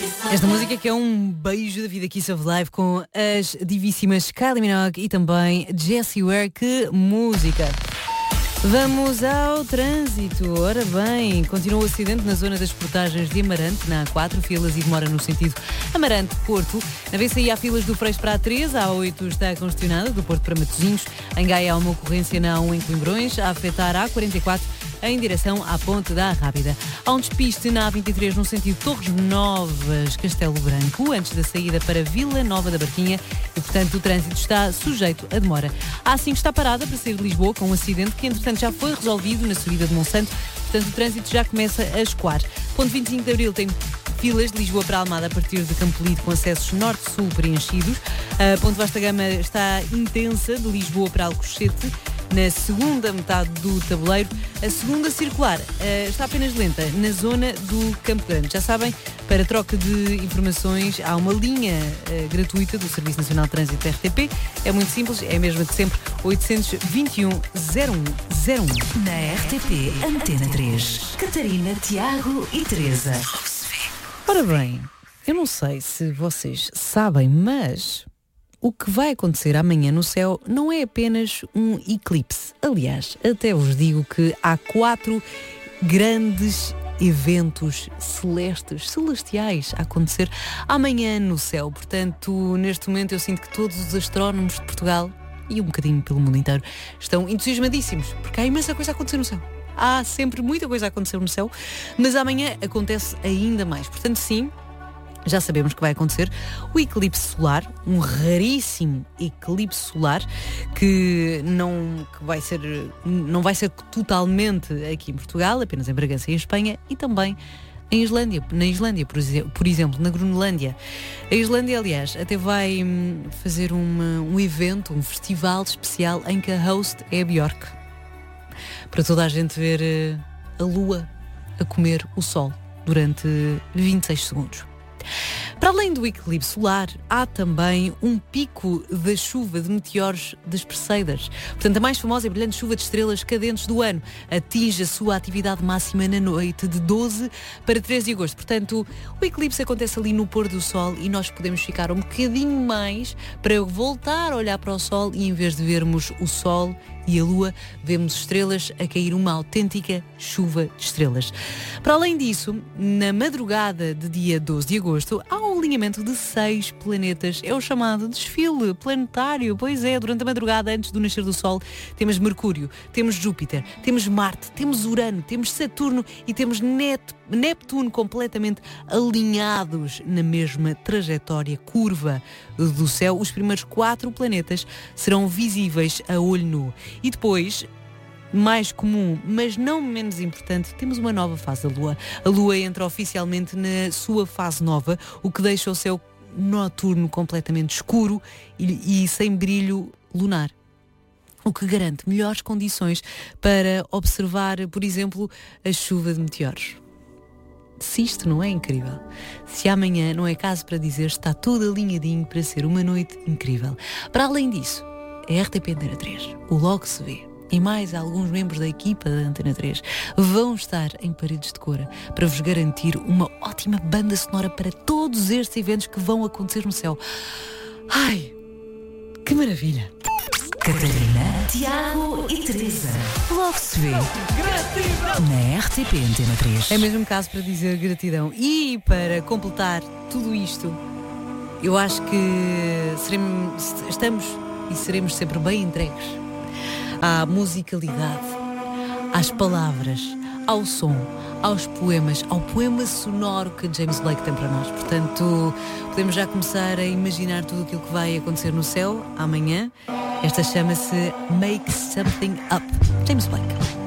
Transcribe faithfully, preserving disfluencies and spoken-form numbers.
Esta música que é um beijo da vida Kiss of Life com as divíssimas Kylie Minogue e também Jessie Ware. Que música! Vamos ao trânsito. Ora bem, continua o acidente na zona das portagens de Amarante, na A quatro, filas e demora no sentido Amarante-Porto. Na V C I há filas do Freixo para a três, a A oito está congestionada, do Porto para Matosinhos. Em Gaia há uma ocorrência na A um em Coimbrões, a afetar a A quarenta e quatro em direção à Ponte da Rábida. Há um despiste na A vinte e três no sentido Torres Novas, Castelo Branco, antes da saída para Vila Nova da Barquinha e, portanto, o trânsito está sujeito a demora. A A cinco está parada para sair de Lisboa com um acidente que, entretanto, já foi resolvido na subida de Monsanto, portanto, o trânsito já começa a escoar. Ponto vinte e cinco de Abril tem filas de Lisboa para Almada a partir de Campo Lido com acessos norte-sul preenchidos. A Ponte Vasta Gama está intensa de Lisboa para Alcochete. Na segunda metade do tabuleiro, a segunda circular uh, está apenas lenta na zona do Campo Grande. Já sabem, para troca de informações há uma linha uh, gratuita do Serviço Nacional de Trânsito R T P. É muito simples, é a mesma de sempre, oitocentos e vinte e um, zero um zero um. Na R T P Antena três, Catarina, Tiago e Teresa. Ora bem, eu não sei se vocês sabem, mas o que vai acontecer amanhã no céu não é apenas um eclipse. Aliás, até vos digo que há quatro grandes eventos celestes, celestiais a acontecer amanhã no céu. Portanto, neste momento eu sinto que todos os astrónomos de Portugal e um bocadinho pelo mundo inteiro estão entusiasmadíssimos, porque há imensa coisa a acontecer no céu. Há sempre muita coisa a acontecer no céu, mas amanhã acontece ainda mais. Portanto, sim, já sabemos que vai acontecer o eclipse solar, um raríssimo eclipse solar que não, que vai ser, não vai ser totalmente aqui em Portugal, apenas em Bragança e em Espanha e também em Islândia, na Islândia, por exemplo, por exemplo, na Groenlândia. A Islândia, aliás, até vai hum, fazer uma, um evento, um festival especial em que a host é a Björk, para toda a gente ver uh, a lua a comer o sol durante vinte e seis segundos. Para além do eclipse solar, há também um pico da chuva de meteoros das Perseidas. Portanto, a mais famosa e brilhante chuva de estrelas cadentes do ano atinge a sua atividade máxima na noite de doze para treze de agosto. Portanto, o eclipse acontece ali no pôr do sol e nós podemos ficar um bocadinho mais para voltar a olhar para o sol e, em vez de vermos o sol e a lua, vemos estrelas a cair, uma autêntica chuva de estrelas. Para além disso, na madrugada de dia doze de agosto, há um alinhamento de seis planetas. É o chamado desfile planetário. Pois é, durante a madrugada, antes do nascer do Sol, temos Mercúrio, temos Júpiter, temos Marte, temos Urano, temos Saturno e temos Net- Neptuno completamente alinhados na mesma trajetória curva do céu. Os primeiros quatro planetas serão visíveis a olho nu. E depois, mais comum, mas não menos importante, temos uma nova fase da Lua. A Lua entra oficialmente na sua fase nova, o que deixa o céu noturno completamente escuro e, e sem brilho lunar, o que garante melhores condições para observar, por exemplo, a chuva de meteoros. Se isto não é incrível, se amanhã não é caso para dizer está tudo alinhadinho para ser uma noite incrível. Para além disso, a R T P Antena três, o Logo Se Vê e mais alguns membros da equipa da Antena três vão estar em Paredes de Cora para vos garantir uma ótima banda sonora para todos estes eventos que vão acontecer no céu. Ai, que maravilha! Catarina, Tiago e Teresa. Logo Se Vê na R T P Antena três. É mesmo caso para dizer gratidão. E para completar tudo isto, eu acho que seremos, estamos e seremos sempre bem entregues à musicalidade, às palavras, ao som, aos poemas, ao poema sonoro que James Blake tem para nós. Portanto, podemos já começar a imaginar tudo aquilo que vai acontecer no céu amanhã. Esta chama-se Make Something Up. James Blake.